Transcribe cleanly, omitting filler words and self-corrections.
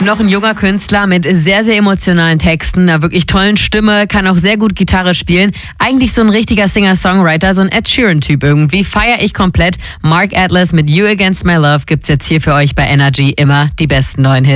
Noch ein junger Künstler mit sehr, sehr emotionalen Texten, einer wirklich tollen Stimme, kann auch sehr gut Gitarre spielen. Eigentlich so ein richtiger Singer-Songwriter, so ein Ed Sheeran-Typ irgendwie. Feiere ich komplett. Mark Atlas mit You Against My Love gibt's jetzt hier für euch bei Energy. Immer die besten neuen Hits.